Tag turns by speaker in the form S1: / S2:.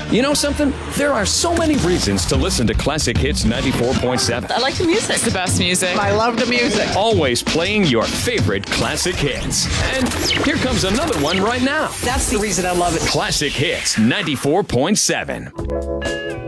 S1: You know something? There are so many reasons to listen to Classic Hits 94.7.
S2: I like the music.
S3: It's the best music.
S4: I love the music.
S1: Always playing your favorite classic hits. And here comes another one right now.
S4: That's the reason I love it.
S1: Classic Hits 94.7.